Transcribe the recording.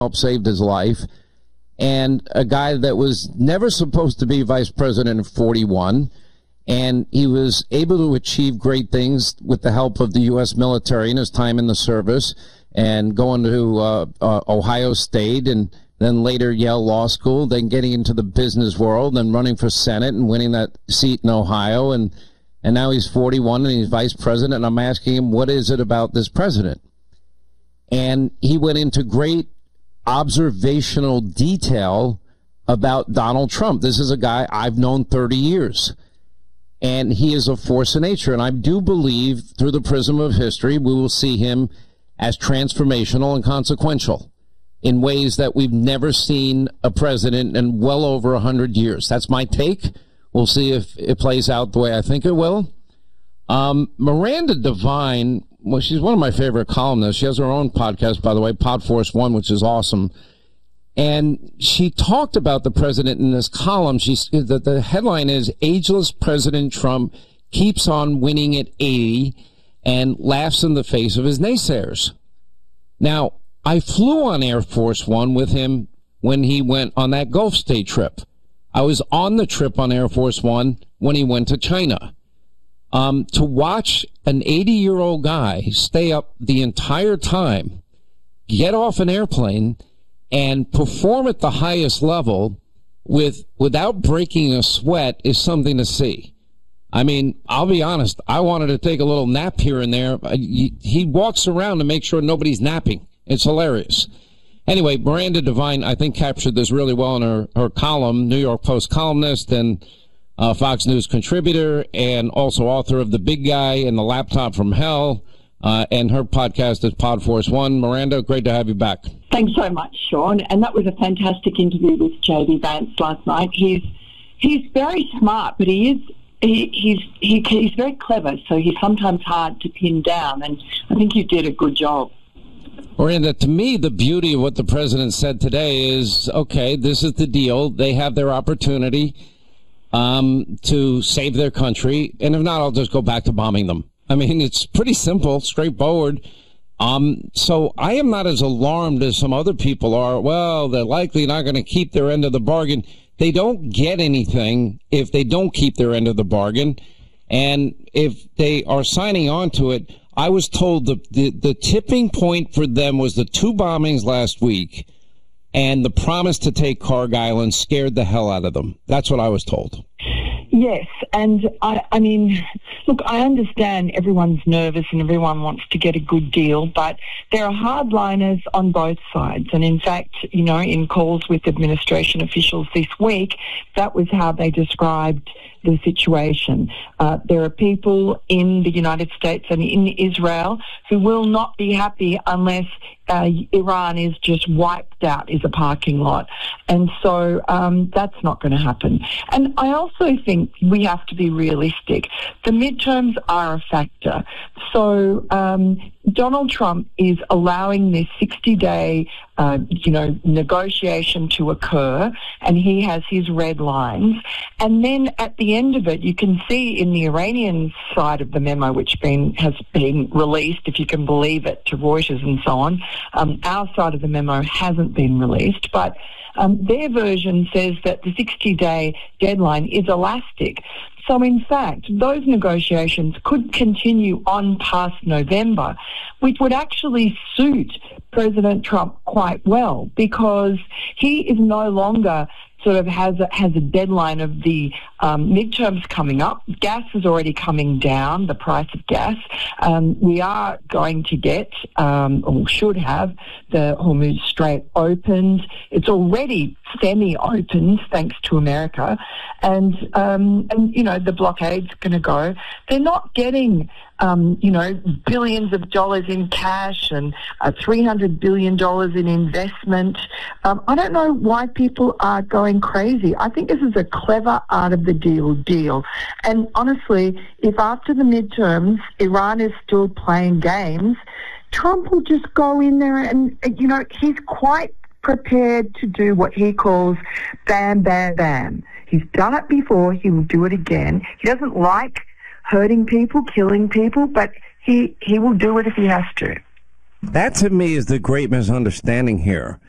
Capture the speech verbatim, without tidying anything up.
helped saved his life, and a guy that was never supposed to be vice president in forty-one, and he was able to achieve great things with the help of the U S military in his time in the service, and going to uh, uh, Ohio State, and then later Yale Law School, then getting into the business world, and running for Senate and winning that seat in Ohio, and and now he's forty-one and he's vice president, and I'm asking him, what is it about this president? And he went into great observational detail about Donald Trump. This is a guy I've known thirty years, and he is a force of nature. And I do believe, through the prism of history, we will see him as transformational and consequential in ways that we've never seen a president in well over one hundred years. That's my take. We'll see if it plays out the way I think it will. Um, Miranda Devine, well, she's one of my favorite columnists. She has her own podcast, by the way, Podforce One, which is awesome. And she talked about the president in this column. She, the, the headline is, Ageless President Trump Keeps on Winning at eighty and Laughs in the Face of His Naysayers. Now, I flew on Air Force One with him when he went on that Gulf State trip. I was on the trip on Air Force One when he went to China. Um, to watch an eighty-year-old guy stay up the entire time, get off an airplane, and perform at the highest level with without breaking a sweat is something to see. I mean, I'll be honest, I wanted to take a little nap here and there. He, he walks around to make sure nobody's napping. It's hilarious. Anyway, Miranda Devine, I think, captured this really well in her, her column, New York Post columnist and Uh, Fox News contributor, and also author of The Big Guy and the Laptop from Hell, uh, and her podcast is Podforce One. Miranda, great to have you back. Thanks so much, Sean. And that was a fantastic interview with J D Vance last night. He's he's very smart, but he is he, he's he, he's very clever, so he's sometimes hard to pin down. And I think you did a good job. Miranda, to me, the beauty of what the president said today is, okay, this is the deal. They have their opportunity Um, to save their country, and if not, I'll just go back to bombing them. I mean, it's pretty simple, straightforward. Um, so I am not as alarmed as some other people are. Well, they're likely not going to keep their end of the bargain. They don't get anything if they don't keep their end of the bargain, and if they are signing on to it, I was told the, the, the tipping point for them was the two bombings last week, and the promise to take Cargill scared the hell out of them. That's what I was told. Yes, and I, I mean, look, I understand everyone's nervous and everyone wants to get a good deal, but there are hardliners on both sides. And in fact, you know, in calls with administration officials this week, that was how they described the situation. Uh, there are people in the United States and in Israel who will not be happy unless uh, Iran is just wiped out as a parking lot. And so um, that's not going to happen. And I also think we have to be realistic. The midterms are a factor. So um, Donald Trump is allowing this sixty-day, uh, you know, negotiation to occur, and he has his red lines. And then at the end of it, you can see in the Iranian side of the memo, which been, has been released, if you can believe it, to Reuters and so on. Um, our side of the memo hasn't been released, but um, their version says that the sixty-day deadline is elastic. So, in fact, those negotiations could continue on past November, which would actually suit President Trump quite well, because he is no longer sort of has a, has a deadline of the um, midterms coming up. Gas is already coming down, the price of gas. Um, we are going to get, um, or should have, the Hormuz Strait opened. It's already semi-opened, thanks to America. And, um, and you know, the blockade's going to go. They're not getting Um, you know, billions of dollars in cash and uh, three hundred billion dollars in investment. Um, I don't know why people are going crazy. I think this is a clever art of the deal deal. And honestly, if after the midterms Iran is still playing games, Trump will just go in there and, you know, he's quite prepared to do what he calls bam, bam, bam. He's done it before. He will do it again. He doesn't like hurting people, killing people, but he, he will do it if he has to. That, to me, is the great misunderstanding here.